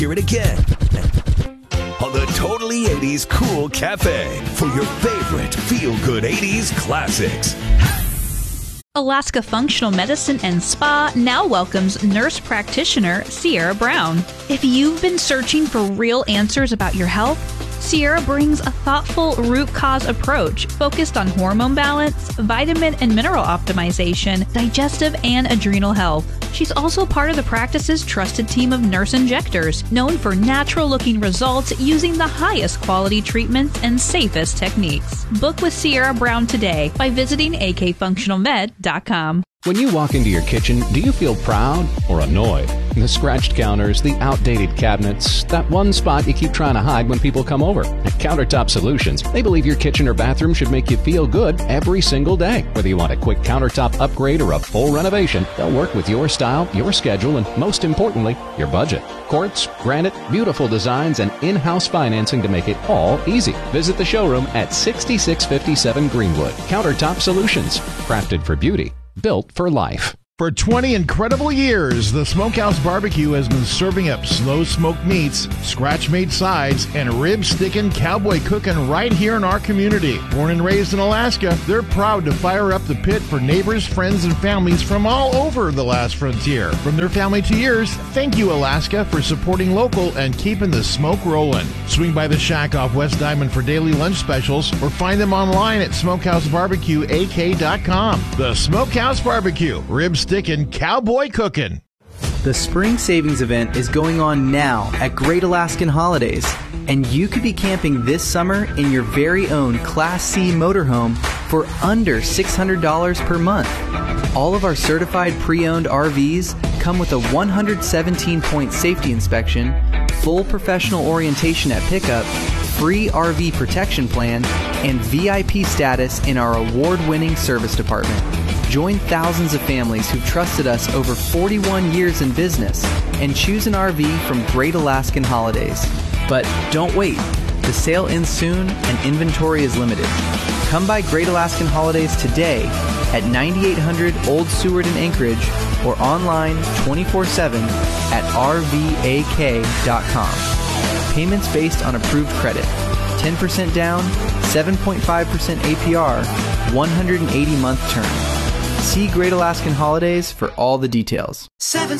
Hear it again on the Totally 80s Cool Cafe for your favorite feel-good 80s classics. Alaska Functional Medicine and Spa now welcomes nurse practitioner Sierra Brown. If you've been searching for real answers about your health, Sierra brings a thoughtful root cause approach focused on hormone balance, vitamin and mineral optimization, digestive and adrenal health. She's also part of the practice's trusted team of nurse injectors, known for natural-looking results using the highest quality treatments and safest techniques. Book with Sierra Brown today by visiting akfunctionalmed.com. When you walk into your kitchen, do you feel proud or annoyed? The scratched counters, the outdated cabinets, that one spot you keep trying to hide when people come over. At Countertop Solutions, they believe your kitchen or bathroom should make you feel good every single day. Whether you want a quick countertop upgrade or a full renovation, they'll work with your style, your schedule, and most importantly, your budget. Quartz, granite, beautiful designs, and in-house financing to make it all easy. Visit the showroom at 6657 Greenwood. Countertop Solutions, crafted for beauty. Built for life. For 20 incredible years, the Smokehouse Barbecue has been serving up slow smoked meats, scratch-made sides, and rib-sticking cowboy cooking right here in our community. Born and raised in Alaska, they're proud to fire up the pit for neighbors, friends, and families from all over the last frontier. From their family to yours, thank you, Alaska, for supporting local and keeping the smoke rolling. Swing by the shack off West Diamond for daily lunch specials or find them online at smokehousebarbecueak.com. The Smokehouse Barbecue, rib-sticking cowboy cooking. The Spring Savings Event is going on now at Great Alaskan Holidays, and you could be camping this summer in your very own Class C motorhome for under $600 per month. All of our certified pre-owned RVs come with a 117-point safety inspection, full professional orientation at pickup, free RV protection plan, and VIP status in our award-winning service department. Join thousands of families who've trusted us over 41 years in business and choose an RV from Great Alaskan Holidays. But don't wait. The sale ends soon and inventory is limited. Come by Great Alaskan Holidays today at 9800 Old Seward in Anchorage or online 24/7 at rvak.com. Payments based on approved credit. 10% down, 7.5% APR, 180-month term. See Great Alaskan Holidays for all the details. 7